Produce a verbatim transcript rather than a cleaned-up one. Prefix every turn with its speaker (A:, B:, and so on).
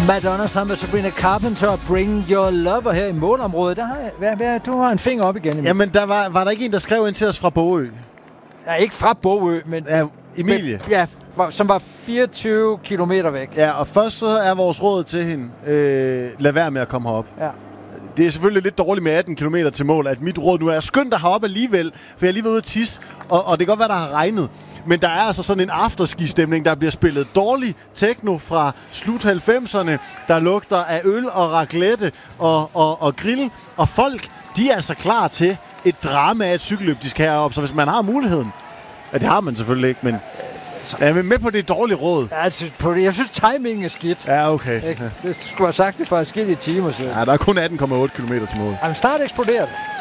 A: Madonna sammen med Sabrina Carpenter, Bring Your Lover her i målområdet. Der har jeg, hvad, hvad, du har en finger op igen.
B: Jamen, der var, var der ikke en, der skrev ind til os fra Bogø?
A: Ja, ikke fra Bogø, men...
B: Ja, Emilie.
A: Men, ja, som var fireogtyve kilometer væk.
B: Ja, og først så er vores råd til hende, øh, lad være med at komme herop.
A: Ja.
B: Det er selvfølgelig lidt dårligt med atten kilometer til mål, at mit råd nu er skyndt dig herop alligevel, for jeg er lige ved ude at tisse, og, og det kan godt være, der har regnet. Men der er altså sådan en afterski-stemning, der bliver spillet dårlig techno fra slut halvfemserne, der lugter af øl og raclette og, og, og grill, og folk, de er altså klar til et drama af et cykelløb, de skal herop, så hvis man har muligheden, ja, det har man selvfølgelig ikke, men jeg er med på det dårlige råd.
A: Ja, altså, jeg synes, timingen er skidt.
B: Ja, okay.
A: Det skulle have sagt det for forskellige timer siden.
B: Ja, der er kun atten komma otte kilometer til mål.
A: Jamen, snart eksploderer det.